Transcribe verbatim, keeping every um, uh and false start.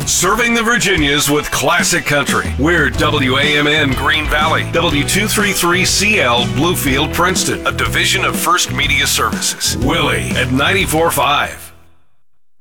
Serving the Virginias with classic country. We're W A M N Green Valley, W two thirty-three C L Bluefield, Princeton, a division of First Media Services. Willie at ninety-four point five.